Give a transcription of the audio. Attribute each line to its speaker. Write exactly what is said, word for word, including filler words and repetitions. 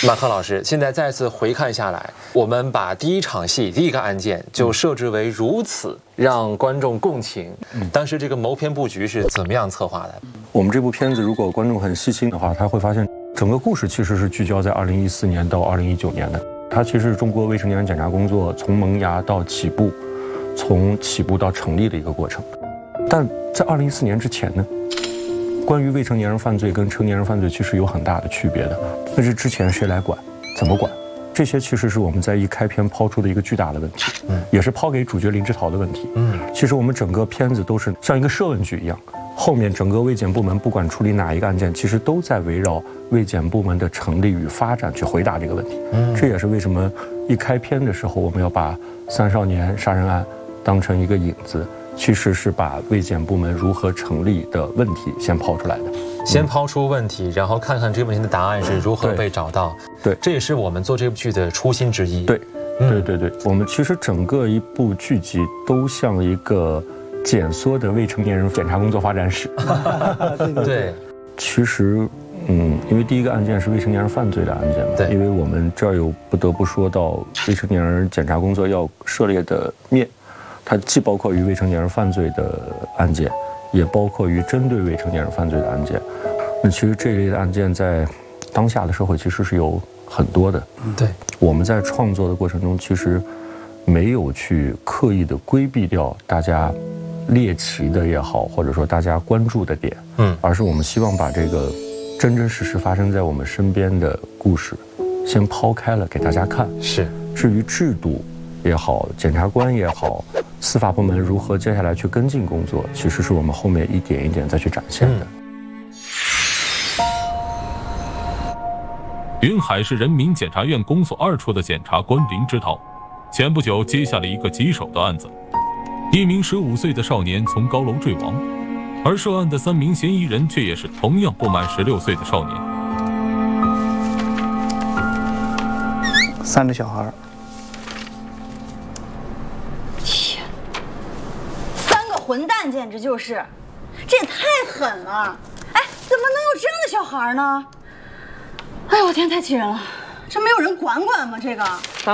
Speaker 1: 马克老师，现在再次回看下来，我们把第一场戏、第一个案件就设置为如此，让观众共情。当时这个谋篇布局是怎么样策划的？
Speaker 2: 我们这部片子，如果观众很细心的话，他会发现整个故事其实是聚焦在二零一四年到二零一九年的。它其实是中国未成年人检查工作从萌芽到起步，从起步到成立的一个过程。但在二零一四年之前呢？关于未成年人犯罪跟成年人犯罪其实有很大的区别的，那是之前谁来管，怎么管，这些其实是我们在一开篇抛出的一个巨大的问题，嗯，也是抛给主角林志陶的问题，嗯，其实我们整个片子都是像一个设问句一样，后面整个卫检部门不管处理哪一个案件，其实都在围绕卫检部门的成立与发展去回答这个问题，嗯，这也是为什么一开篇的时候我们要把三少年杀人案当成一个引子。其实是把卫检部门如何成立的问题先抛出来的，
Speaker 1: 先抛出问题，然后看看这个问题的答案是如何被找到。
Speaker 2: 对，
Speaker 1: 这也是我们做这部剧的初心之一。
Speaker 2: 对，对对对，我们其实整个一部剧集都像一个简缩的未成年人检察工作发展史。
Speaker 1: 对，
Speaker 2: 其实，嗯，因为第一个案件是未成年人犯罪的案件嘛，对，因为我们这儿有不得不说到未成年人检察工作要涉猎的面。它既包括于未成年人犯罪的案件，也包括于针对未成年人犯罪的案件。那其实这类的案件在当下的社会其实是有很多的。
Speaker 1: 对，
Speaker 2: 我们在创作的过程中，其实没有去刻意的规避掉大家猎奇的也好，或者说大家关注的点，嗯，而是我们希望把这个真真实实发生在我们身边的故事，先抛开了给大家看。
Speaker 1: 是，
Speaker 2: 至于制度也好，检察官也好。司法部门如何接下来去跟进工作，其实是我们后面一点一点再去展现的。
Speaker 3: 云海市人民检察院公所二处的检察官林志陶，前不久接下了一个棘手的案子，一名十五岁的少年从高楼坠亡，而涉案的三名嫌疑人却也是同样不满十六岁的少年。
Speaker 4: 三个小孩。
Speaker 5: 混蛋，简直就是，这也太狠了！哎，怎么能有这样的小孩呢？哎呦，我天，太气人了！这没有人管管吗？这个。